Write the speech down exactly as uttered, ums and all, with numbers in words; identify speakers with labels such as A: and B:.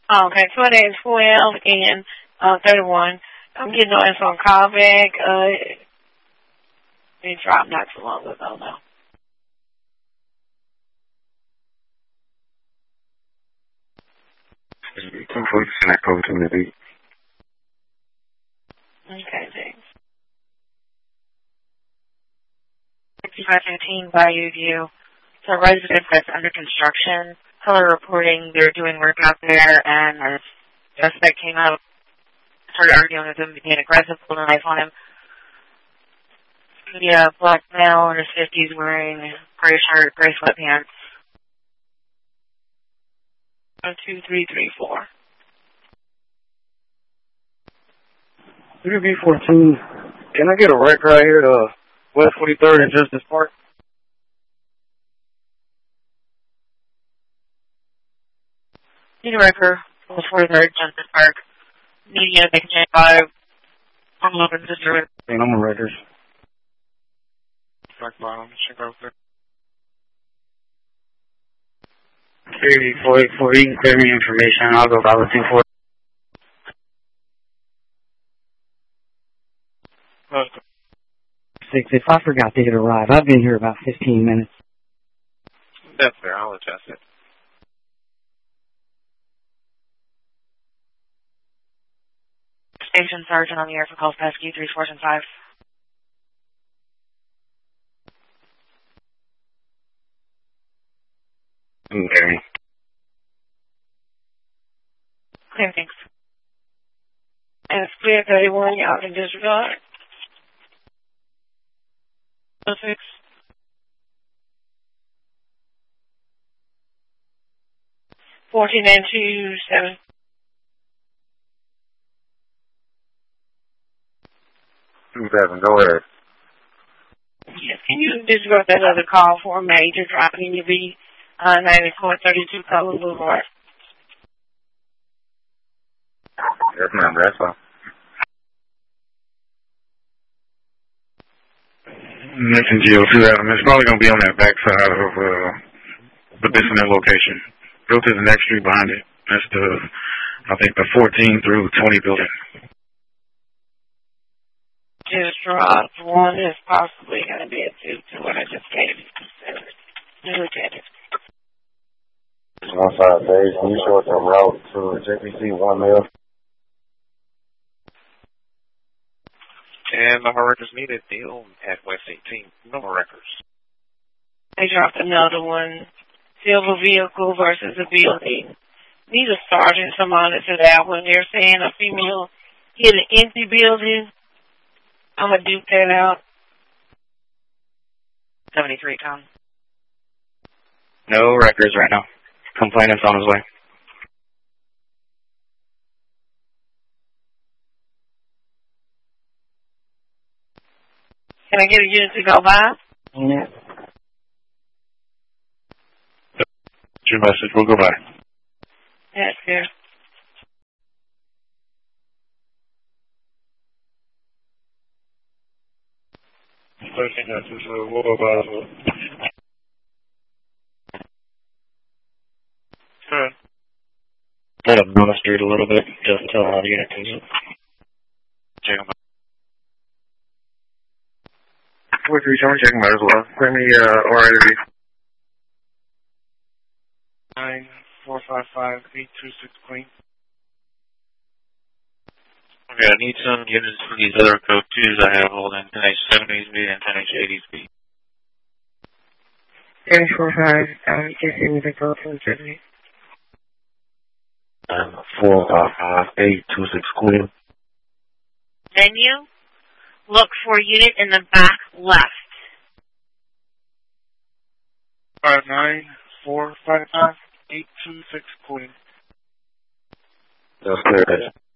A: Oh, okay, twenty and twelve and uh, thirty-one. I'm getting no info on callback. Uh, it dropped not too long ago, though.
B: ten forty snack opportunity.
A: Okay, thanks. fifty-five fifteen Bayou View. So residence that's under construction. Color reporting they're doing work out there, and a suspect came out, started arguing with him, became aggressive, pulled a knife on him. Yeah, black male in his fifties wearing gray shirt, gray sweatpants. One, two, three, three, four.
B: three B fourteen. Can I get a wreck right here to West forty-third and Justice Park?
A: Need a wrecker, West forty-third, Justice Park. Media, they can change five. I'm open to do it.
B: And I'm a wreckers.
C: Black bottom, check out there.
B: three B four eight four, you can clear me information. I'll go about two four. Six. If I forgot to hit arrive, I've been here about fifteen minutes.
C: That's fair. I'll adjust it.
A: Station Sergeant on the air for calls past Q three four and five.
B: Okay.
A: Clear, thanks. And it's clear thirty-one, y'all can disregard. Oh six. Fourteen and two seven.
B: Two seven, go ahead.
A: Yes, can you disregard that other call for major dropping your B uh ninety-four thirty-two Color Boulevard?
B: Yes, ma'am, that's fine. Mention G O two Adam. It's probably going to be on that back side of uh, the Bissonnette location. Go to the next street behind it. That's the, I think, the fourteen through twenty building.
A: Just drop one is possibly going to be a two to what I just gave you. Lieutenant.
B: One five days. Can you show us a route to J P C one mil?
C: And no more records needed. Deal at West eighteen. No more records.
A: They dropped another one. Silver vehicle versus a building. Need a sergeant to monitor that one. They're saying a female hit an empty building. I'm going to duke that out. seventy-three, Tom.
B: No records right now. Complainant's on his way.
A: Can I get a unit to go by?
B: Yeah. Your message. We'll go by.
A: That's good.
B: thirteen, that's just a little about it.
C: Good.
B: Let him run the street a little bit. Just tell him how to get it.
C: Check him out.
B: Four three seven, check him out as well. Let me uh or interview.
C: Nine four five five eight two six Queen. Okay, I need some units for these other code twos I have holding ten H seventies B and ten H eighties B.
A: Ten four five, um, just in the code from Germany.
B: Um, four five five eight two six Queen.
A: Venue, look for unit in the back left.
C: Five nine four five five eight two six Queen.
B: That's clear.